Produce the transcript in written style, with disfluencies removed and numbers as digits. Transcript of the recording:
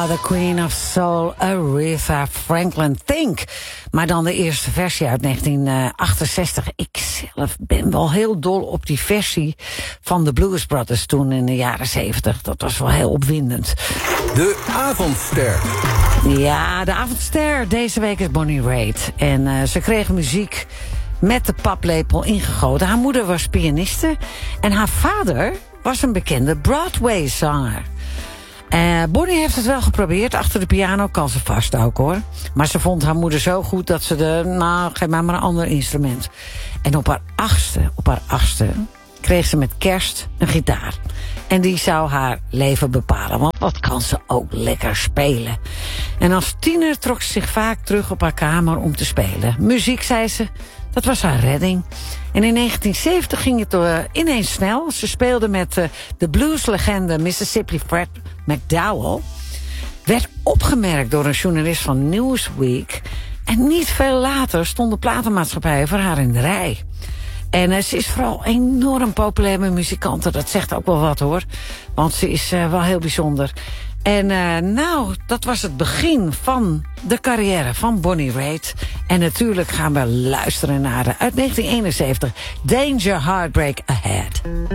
The Queen of Soul, Aretha Franklin, Think. Maar dan de eerste versie uit 1968. Ik zelf ben wel heel dol op die versie van de Blues Brothers toen in de jaren 70. Dat was wel heel opwindend. De avondster. Ja, de avondster. Deze week is Bonnie Raitt. En ze kreeg muziek met de paplepel ingegoten. Haar moeder was pianiste. En haar vader was een bekende Broadway-zanger. Bonnie heeft het wel geprobeerd. Achter de piano kan ze vast ook, hoor. Maar ze vond haar moeder zo goed dat ze geef mij maar een ander instrument. En op haar achtste kreeg ze met kerst een gitaar. En die zou haar leven bepalen. Want wat kan ze ook lekker spelen. En als tiener trok ze zich vaak terug op haar kamer om te spelen. Muziek, zei ze, dat was haar redding. En in 1970 ging het ineens snel. Ze speelde met de blueslegende Mississippi Fred McDowell. Werd opgemerkt door een journalist van Newsweek. En niet veel later stonden platenmaatschappijen voor haar in de rij. En ze is vooral enorm populair met muzikanten. Dat zegt ook wel wat, hoor. Want ze is wel heel bijzonder. En dat was het begin van de carrière van Bonnie Raitt. En natuurlijk gaan we luisteren naar uit 1971 Danger Heartbreak Ahead.